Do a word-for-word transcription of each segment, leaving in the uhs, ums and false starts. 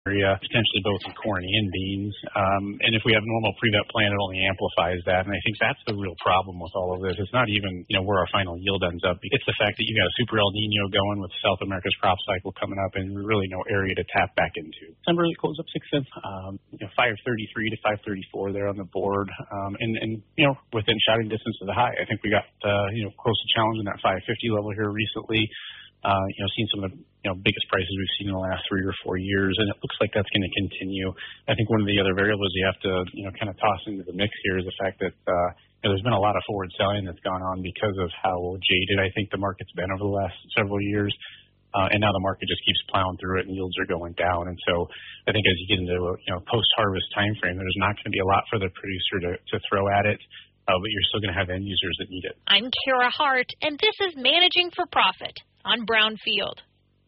area, potentially both in corn and beans. Um, and if we have normal pre-vet plant, it only amplifies that. And I think that's the real problem with all of this. It's not even, you know, where our final yield ends up. It's the fact that you got a super El Nino going with South America's crop cycle coming up and really no area to tap back into. December really closed up six cents, um, you know, five thirty-three to five thirty-four there on the board. Um, and, and, you know, within shouting distance of the high. I think we got, uh, you know, close to challenging that five fifty level here recently. Uh, you know, seen some of the you know biggest prices we've seen in the last three or four years, and it looks like that's going to continue. I think one of the other variables you have to you know kind of toss into the mix here is the fact that uh, you know, there's been a lot of forward selling that's gone on because of how jaded I think the market's been over the last several years, uh, and now the market just keeps plowing through it, and yields are going down. And so I think as you get into a you know post-harvest time frame, there's not going to be a lot for the producer to, to throw at it. Uh, but you're still going to have end users that need it. I'm Kara Hart, and this is Managing for Profit on Brownfield.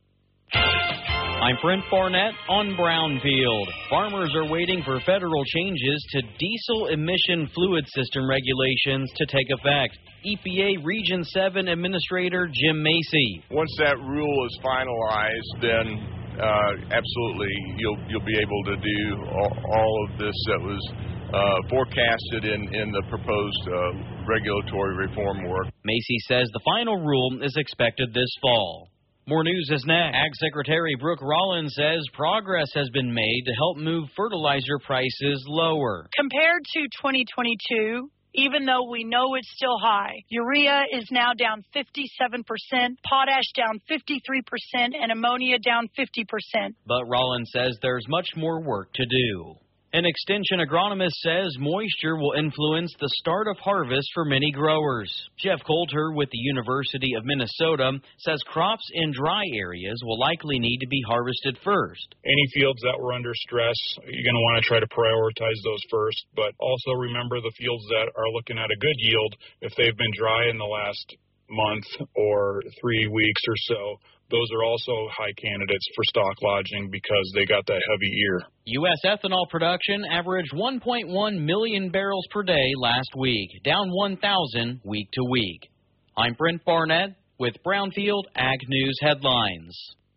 I'm Brent Barnett on Brownfield. Farmers are waiting for federal changes to diesel emission fluid system regulations to take effect. E P A Region seven Administrator Jim Macy. Once that rule is finalized, then uh, absolutely you'll you'll be able to do all, all of this that was Uh, forecasted in, in the proposed uh, regulatory reform work. Macy says the final rule is expected this fall. More news is next. Ag Secretary Brooke Rollins says progress has been made to help move fertilizer prices lower. Compared to twenty twenty-two, even though we know it's still high, urea is now down fifty-seven percent, potash down fifty-three percent, and ammonia down fifty percent. But Rollins says there's much more work to do. An extension agronomist says moisture will influence the start of harvest for many growers. Jeff Coulter with the University of Minnesota says crops in dry areas will likely need to be harvested first. Any fields that were under stress, you're going to want to try to prioritize those first, but also remember the fields that are looking at a good yield, if they've been dry in the last month or three weeks or so, those are also high candidates for stock lodging because they got that heavy ear. U S ethanol production averaged one point one million barrels per day last week, down one thousand week to week. I'm Brent Barnett with Brownfield Ag News Headlines.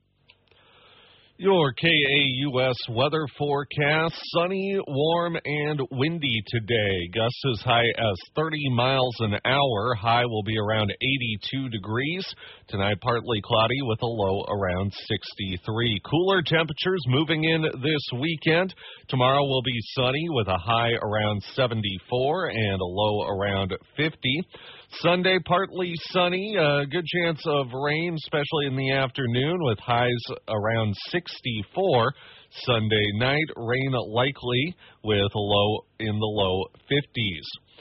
Your K A U S weather forecast, sunny, warm, and windy today. Gusts as high as thirty miles an hour. High will be around eighty-two degrees. Tonight, partly cloudy with a low around sixty-three. Cooler temperatures moving in this weekend. Tomorrow will be sunny with a high around seventy-four and a low around fifty. Sunday, partly sunny, a good chance of rain, especially in the afternoon, with highs around sixty-four. Sunday night, rain likely with a low in the low fifties.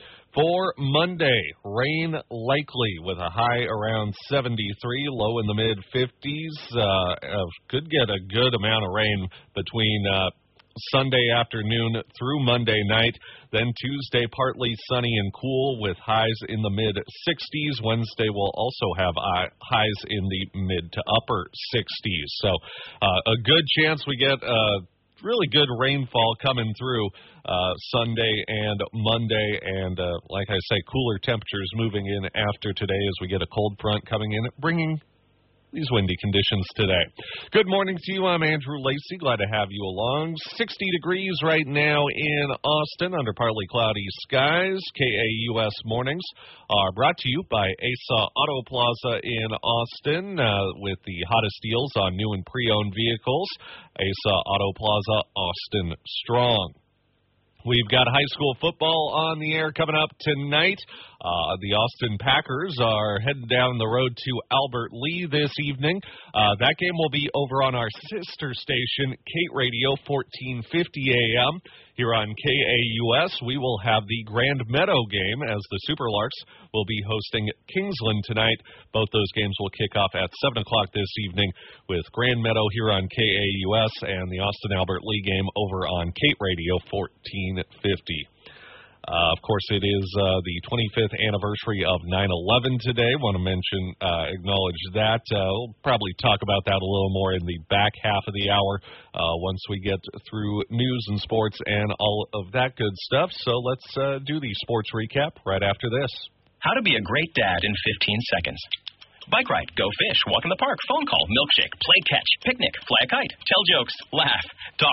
For Monday, rain likely with a high around seventy-three, low in the mid-fifties. Uh, could get a good amount of rain between uh, Sunday afternoon through Monday night. Then Tuesday, partly sunny and cool with highs in the mid-sixties. Wednesday will also have highs in the mid to upper sixties. So uh, a good chance we get uh, really good rainfall coming through uh, Sunday and Monday. And uh, like I say, cooler temperatures moving in after today as we get a cold front coming in, bringing these windy conditions today. Good morning to you. I'm Andrew Lacey. Glad to have you along. sixty degrees right now in Austin under partly cloudy skies. K A U S mornings are brought to you by Asa Auto Plaza in Austin uh, with the hottest deals on new and pre-owned vehicles. Asa Auto Plaza, Austin strong. We've got high school football on the air coming up tonight. Uh, the Austin Packers are heading down the road to Albert Lee this evening. Uh, that game will be over on our sister station, Kate Radio, fourteen fifty A M. Here on K A U S, we will have the Grand Meadow game as the Superlarks will be hosting Kingsland tonight. Both those games will kick off at seven o'clock this evening with Grand Meadow here on K A U S and the Austin Albert Lee game over on Kate Radio, fourteen fifty. Uh, of course, it is uh, the twenty-fifth anniversary of nine eleven today. Want to mention, uh, acknowledge that. Uh, we'll probably talk about that a little more in the back half of the hour uh, once we get through news and sports and all of that good stuff. So let's uh, do the sports recap right after this. How to be a great dad in fifteen seconds. Bike ride, go fish, walk in the park, phone call, milkshake, play catch, picnic, fly a kite, tell jokes, laugh, talk.